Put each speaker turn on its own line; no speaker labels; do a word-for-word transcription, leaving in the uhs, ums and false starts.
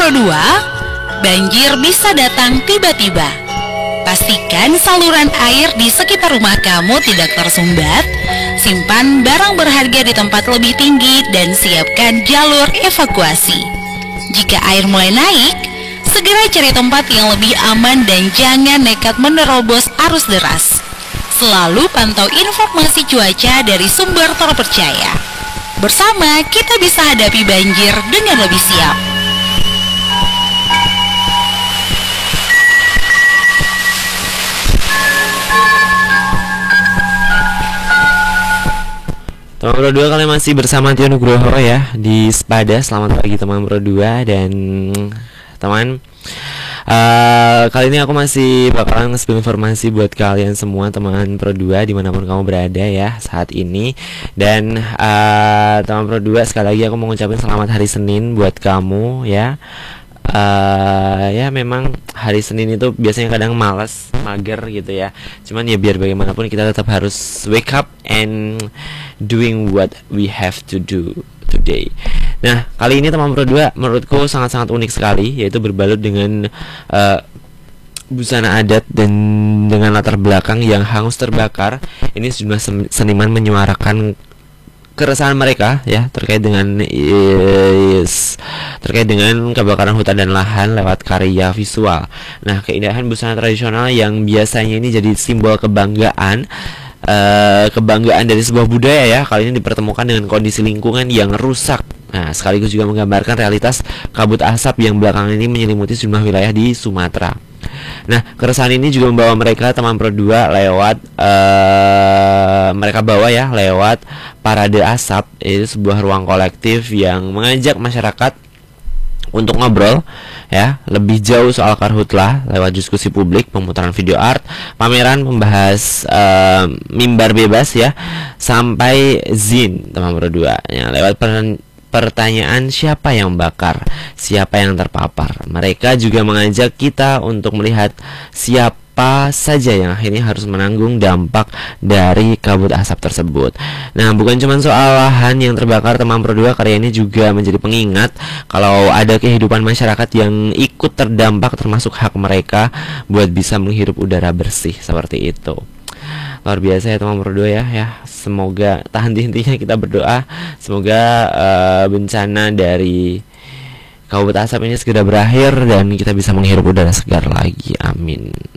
Pro dua, banjir bisa datang tiba-tiba. Pastikan saluran air di sekitar rumah kamu tidak tersumbat. Simpan barang berharga di tempat lebih tinggi dan siapkan jalur evakuasi. Jika air mulai naik, segera cari tempat yang lebih aman dan jangan nekat menerobos arus deras. Selalu pantau informasi cuaca dari sumber terpercaya. Bersama kita bisa hadapi banjir dengan lebih siap.
Teman Pro dua, kalian masih bersama Tio Nugroho ya di Sepada. Selamat pagi teman Pro dua dan teman. Uh, kali ini aku masih bakalan nge-spill informasi buat kalian semua teman Pro dua dimanapun kamu berada ya saat ini. Dan uh, teman Pro dua, sekali lagi aku mau ngucapin selamat hari Senin buat kamu ya. Uh, ya memang hari Senin itu biasanya kadang malas, mager gitu ya. Cuman ya biar bagaimanapun kita tetap harus wake up and doing what we have to do today. Nah, kali ini teman Pro dua menurutku sangat-sangat unik sekali, yaitu berbalut dengan uh, busana adat dan dengan latar belakang yang hangus terbakar. Ini sejumlah seniman menyuarakan keresahan mereka ya terkait dengan yes, terkait dengan kebakaran hutan dan lahan lewat karya visual. Nah, keindahan busana tradisional yang biasanya ini jadi simbol kebanggaan uh, kebanggaan dari sebuah budaya ya, kali ini dipertemukan dengan kondisi lingkungan yang rusak. Nah, sekaligus juga menggambarkan realitas kabut asap yang belakangan ini menyelimuti sejumlah wilayah di Sumatera. Nah, keresahan ini juga membawa mereka teman Pro dua lewat uh, mereka bawa ya lewat parade asap. Itu sebuah ruang kolektif yang mengajak masyarakat untuk ngobrol ya lebih jauh soal karhutlah lewat diskusi publik, pemutaran video art, pameran membahas uh, mimbar bebas ya, sampai zin teman Pro dua ya, lewat per pertanyaan siapa yang bakar, siapa yang terpapar. Mereka juga mengajak kita untuk melihat siapa saja yang akhirnya harus menanggung dampak dari kabut asap tersebut. Nah, bukan cuma soal lahan yang terbakar teman Pro dua, karya ini juga menjadi pengingat kalau ada kehidupan masyarakat yang ikut terdampak, termasuk hak mereka buat bisa menghirup udara bersih seperti itu. Luar biasa ya teman Pro dua ya, ya. Semoga tahan intinya kita berdoa semoga uh, bencana dari kabut asap ini segera berakhir dan kita bisa menghirup udara segar lagi. Amin.